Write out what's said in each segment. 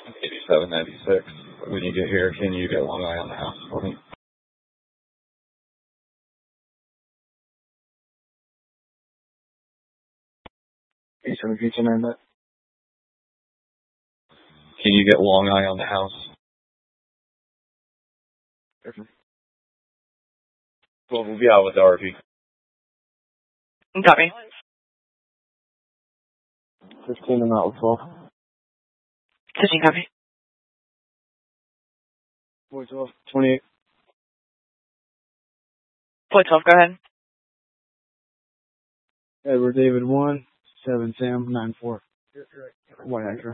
8796. When you get here, can you get Long Eye on the house for me? 8739, that. Can you get Long Eye on the house? Perfect. 12 will be out with the RP. Copy. 15 and out with 12. 15, copy. Boy 12, 28. Boy 12, go ahead. Edward David 1, 7 Sam 9 4. White Acura.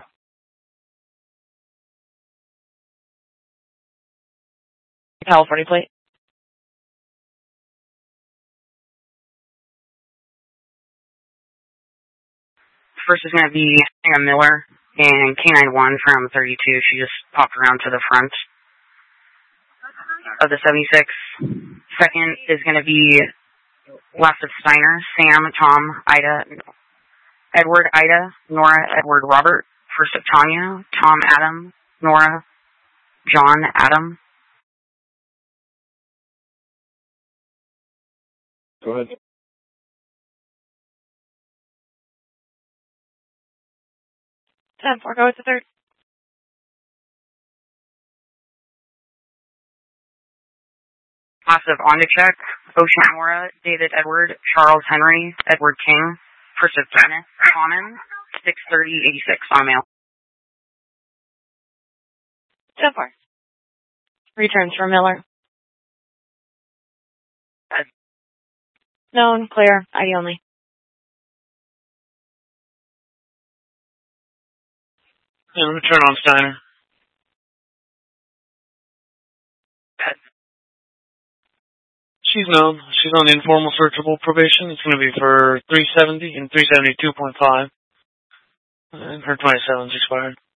California plate. First is going to be Sarah Miller and K91 from 32. She just popped around to the front of the 76. Second is going to be last of Steiner, Sam, Tom, Ida, Edward, Ida, Nora, Edward, Robert. First of Tanya, Tom, Adam, Nora, John, Adam. Go ahead. Go with the third. Last of Ondichek, Ocean Nora, David Edward, Charles Henry, Edward King. First of Kenneth Common, 63086 on mail. 10-4. Returns from Miller. Known, clear, ID only. And return on Steiner. She's known. She's on informal searchable probation. It's going to be for 370 and 372.5. And her 27's expired.